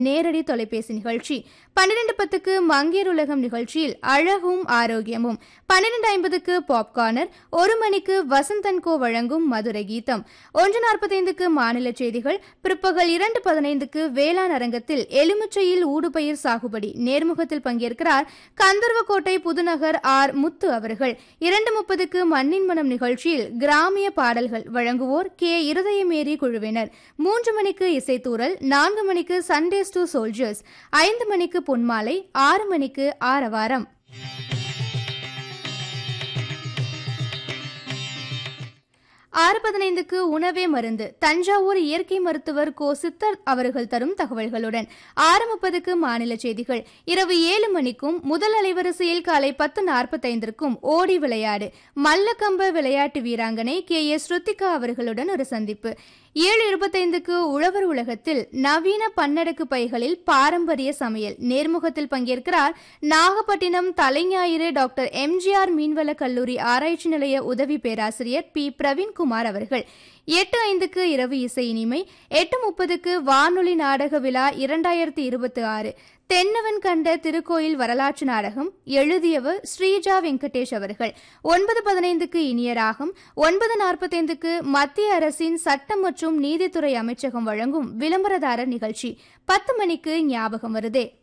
நேரடி தொலைபேசி நிகழ்ச்சி. 12:10க்கு மங்கையர் உலகம் நிகழ்ச்சியில் அழகும் ஆரோக்கியமும், 12:50க்கு பாப்கார்னர், 1 மணிக்கு வசந்தன்கோ வழங்கும் மதுரை கீதம், 1:45க்கு மாநில செய்திகள், பிற்பகல் 2:15க்கு வேளாண் அரங்கத்தில் எலுமிச்சையில் ஊடுபயிர் சாகுபடி நேர்முகத்தில் பங்கேற்கிறார் கந்தர்வக்கோட்டை புதுநகர் ஆர் முத்து அவர்கள். 2:30க்கு மண்ணின் மனம் நிகழ்ச்சியில் கிராமிய பாடல்கள் வழங்குவோர் கே இருதயமேரி குழுவினர். 3 மணிக்கு இசைத்தூரல், 4 மணிக்கு சண்டேஸ் டு சோல்ஜர்ஸ், 5 மணிக்கு பொன்மாலை, 6 மணிக்கு ஆரவாரம். 6:15க்கு உணவே மருந்து, தஞ்சாவூர் இயற்கை மருத்துவர் கோ சித்தர் அவர்கள் தரும் தகவல்களுடன். 6:30க்கு மாநில செய்திகள். இரவு 7 மணிக்கும் முதல் அலைவரிசையில் காலை 10:45க்கும் ஓடி விளையாடு, மல்லக்கம்ப விளையாட்டு வீராங்கனை கே எஸ் ஸ்ருத்திகா அவர்களுடன் ஒரு சந்திப்பு. 7:25க்கு உழவர் உலகத்தில் நவீன பன்னடக்கு பைகளில் பாரம்பரிய சமையல் நேர்முகத்தில் பங்கேற்கிறார் நாகப்பட்டினம் தலைஞாயிறு டாக்டர் எம்ஜிஆர் மீன்வள கல்லூரி ஆராய்ச்சி நிலைய உதவி பேராசிரியர் பி பிரவீன்குமார் அவர்கள். 8:05க்கு இரவு இசை இனிமை, 8:30க்கு வானொலி நாடக விழா 2026 தென்னவன் கண்ட திருக்கோயில் வரலாற்று நாடகம், எழுதியவர் ஸ்ரீஜா வெங்கடேஷ் அவர்கள். 9:15க்கு இனிய ராகம், 9:45க்கு மத்திய அரசின் சட்டம் மற்றும் நீதித்துறை அமைச்சகம் வழங்கும் விளம்பரதாரர் நிகழ்ச்சி, 10 மணிக்கு ஞாபகம் வருதே.